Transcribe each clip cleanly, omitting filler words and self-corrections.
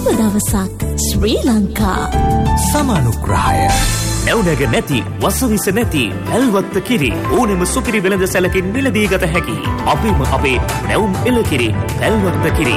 සුබ දවසක් ශ්‍රී ලංකා. සමානුග්‍රහය නැවුනග නැති වසවිස නැති ඇල්වත්ත කිරි ඕනෙම සුපිරි වෙළඳ සැලකින් මිලදී ගත හැකි අපේම අපේ නැවුම් එළකිරි ඇල්වත්ත කිරි.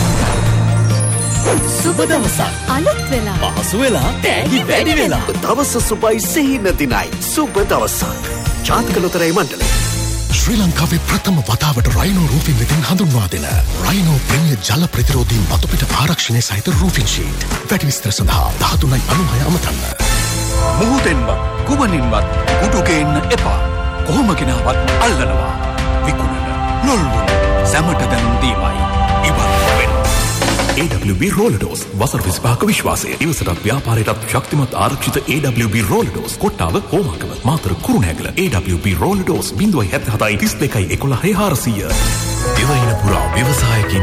සුබ දවසක් අලුත් වෙලා පහසු වෙලා තෑගි වැඩි වෙලා දවස සුබයි සිහින දිනයි සුබ දවසක් ජාතික ලොතරැයි මණ්ඩලය. ශ්‍රී ලංකාවේ ප්‍රථම වතාවට රයිනෝ රූෆින් වෙතින් හඳුන්වා දෙන රයිනෝ ප්‍රීමියර් ජල ප්‍රතිරෝධී මතුපිට ආරක්ෂණය සහිත රූෆින් ෂීට්. වැඩි විස්තර සඳහා 13.96 අමතන්න. මුහුදෙන්වත් කුමනින්වත් උඩුගේන්න එපා. කොහොම ගෙනාවත් අල්ලනවා. විකුණන නොල්වුන් සැමට දැනුම් දීමයි ඉවත් වෙන්න. AWB රෝලඩෝස් වසර 25ක විශ්වාසය. ඉවසටත් ව්‍යාපාරයටත් ශක්තිමත් ආරක්ෂිත AWB රෝලඩෝස් කොට්ටාව හෝමාකම මාතර කුරුණෑගල. AWB රෝලඩෝස් 077 32 11 දිවයින පුරා ව්‍යවසායකින්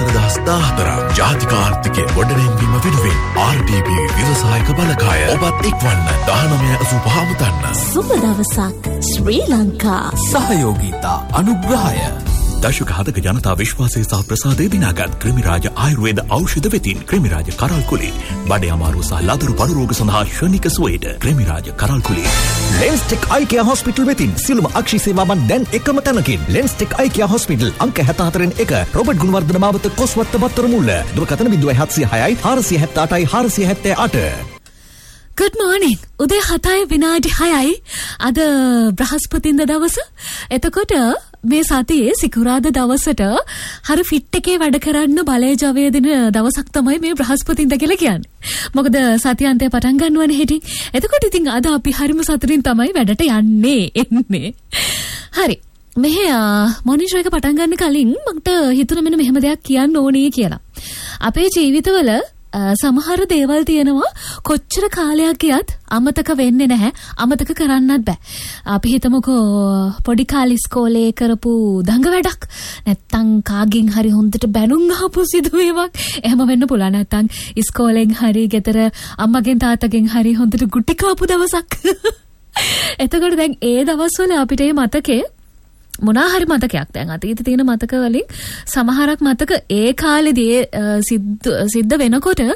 14014 ජාතික ආර්ථිකය ගොඩනැංවීම වෙනුවෙන් RDB ව්‍යවසායක බලකාය ඔබත් එක්වන්න 1985 මුතන්න. සුබ දවසක් ශ්‍රී ලංකා. සහයෝගීතා අනුග්‍රහය දශක හදක ජනතා විශ්වාසය සහ ප්‍රසාදය දිනාගත් ක්‍රිමිරාජ ආයුර්වේද ඖෂධ වෙතින් ක්‍රිමිරාජ කරල්කුලේ බඩේ අමාරුව සහ ලදරු පඩු රෝග සඳහා ශනික සුවයට ක්‍රිමිරාජ කරල්කුලේ. ලෙන්ස්ටෙක් අයිකියා හොස්පිටල් වෙතින් සිළුම අක්ෂි සේවාවන් දැන් එකම තැනකින්. ලෙන්ස්ටෙක් අයිකියා හොස්පිටල් අංක 74 රොබර්ට් ගුණවර්ධන මාවත කොස්වත්ත බත්තර මුල්ල. දුරකථන 0706 478 478. Good morning. උදේ 7 විනාඩි 6යි. අද බ්‍රහස්පතින්ද දවස. එතකොට මේ සතියේ සිකුරාදා දවසට හරි ෆිට් එකේ වැඩ කරන්න බලය ජවය දෙන දවසක් තමයි මේ බ්‍රහස්පතින්ද කියලා කියන්නේ. මොකද සතියාන්තය පටන් ගන්නවනේ හෙටින්. එතකොට ඉතින් අද අපි හරිම සතුටින් තමයි වැඩට එන්නේ. හරි. මෙහෙ මොනිටර් එක පටන් ගන්න කලින් මට හිතුණා මෙන්න මෙහෙම දෙයක් කියන්න ඕනේ කියලා. අපේ ජීවිතවල සමහර දේවල් තියෙනවා කොච්චර කාලයක් ගියත් අමතක වෙන්නේ නැහැ, අමතක කරන්නත් බෑ. අපි හිතමුකෝ පොඩි කාලේ ඉස්කෝලේ කරපු දඟ වැඩක්, නැත්තම් කාගෙන් හරි හොඳට බැනුම් අහපු සිදුවීමක්, එහෙම වෙන්න පුළුවන්. නැත්තම් ඉස්කෝලෙන් හරි ගෙදර අම්මගෙන් තාත්තගෙන් හරි හොඳට ගුටි කාපු දවසක්. එතකොට දැන් ඒ දවස්වල අපිට මේ මතකේ මොනවා හරි මතකයක් දැන් අතීතේ තියෙන මතක වලින් සමහරක් මතක ඒ කාලේදී සිද්ධ වෙනකොට